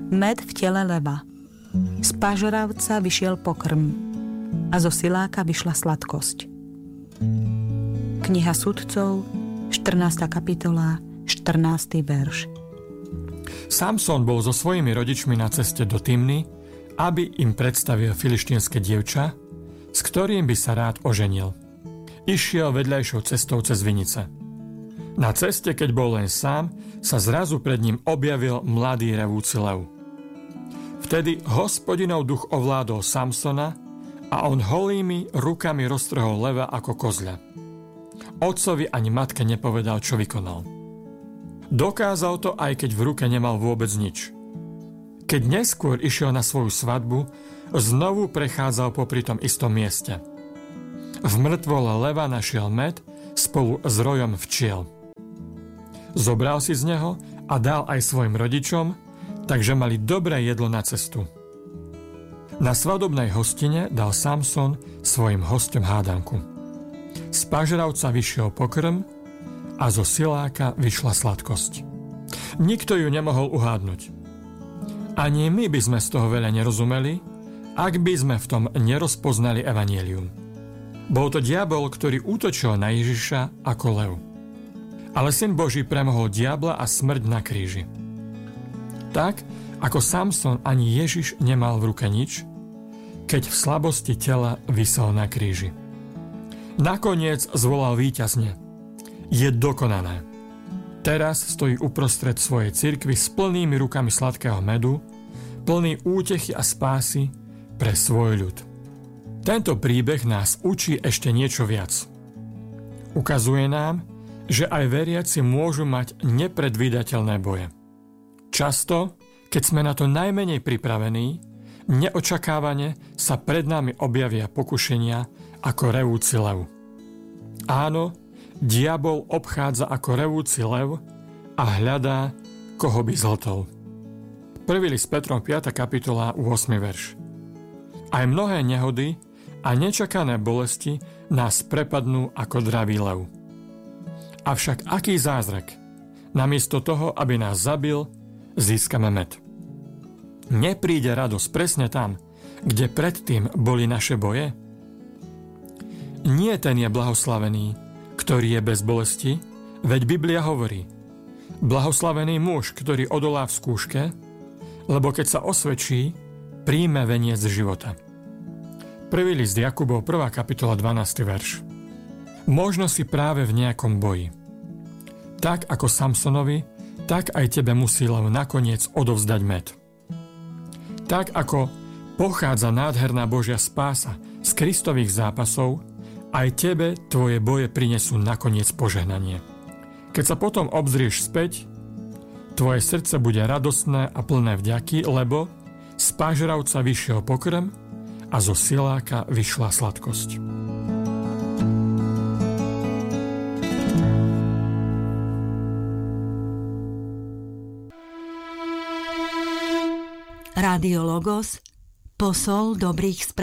Med v tele leva. Z pažravca vyšiel pokrm a zo siláka vyšla sladkosť. Kniha Sudcov, 14. kapitola, 14. verš. Samson bol so svojimi rodičmi na ceste do Timny, aby im predstavil filištínske dievča, s ktorým by sa rád oženil. Išiel vedľajšou cestou cez vinice. Na ceste, keď bol len sám, sa zrazu pred ním objavil mladý revúci lev. Vtedy Hospodinov duch ovládol Samsona a on holými rukami roztrhol leva ako kozľa. Otcovi ani matke nepovedal, čo vykonal. Dokázal to, aj keď v ruke nemal vôbec nič. Keď neskôr išiel na svoju svadbu, znovu prechádzal popri tom istom mieste. V mŕtvole leva našiel med spolu s rojom včiel. Zobral si z neho a dal aj svojim rodičom, takže mali dobré jedlo na cestu. Na svadobnej hostine dal Samson svojim hosťom hádanku. Z pažravca vyšiel pokrm a zo siláka vyšla sladkosť. Nikto ju nemohol uhádnuť. Ani my by sme z toho veľa nerozumeli, ak by sme v tom nerozpoznali evanjelium. Bol to diabol, ktorý útočil na Ježiša ako lev. Ale Syn Boží premohol diabla a smrť na kríži. Tak, ako Samson ani Ježiš nemal v ruke nič, keď v slabosti tela visel na kríži. Nakoniec zvolal víťazne: Je dokonané. Teraz stojí uprostred svojej cirkvi s plnými rukami sladkého medu, plný útechy a spásy pre svoj ľud. Tento príbeh nás učí ešte niečo viac. Ukazuje nám, že aj veriaci môžu mať nepredvídateľné boje. Často, keď sme na to najmenej pripravení, neočakávane sa pred nami objavia pokušenia ako revúci lev. Áno, diabol obchádza ako revúci lev a hľadá, koho by zhltol. 1. list Petrom 5. kapitola 8. verš. Aj mnohé nehody a nečakané bolesti nás prepadnú ako dravý lev. Avšak aký zázrak! Namiesto toho, aby nás zabil, získame med. Nepríde radosť presne tam, kde predtým boli naše boje? Nie ten je blahoslavený, ktorý je bez bolesti, veď Biblia hovorí: blahoslavený muž, ktorý odolá v skúške, lebo keď sa osvedčí, príjme veniec života. 1. list Jakubov, 1. kapitola, 12. verš. Možno si práve v nejakom boji. Tak ako Samsonovi, tak aj tebe musí lev nakoniec odovzdať med. Tak ako pochádza nádherná Božia spása z Kristových zápasov, aj tebe tvoje boje prinesú nakoniec požehnanie. Keď sa potom obzrieš späť, tvoje srdce bude radostné a plné vďaky, lebo z pažravca vyšiel pokrm a zo siláka vyšla sladkosť. Rádio Logos, posol dobrých správ.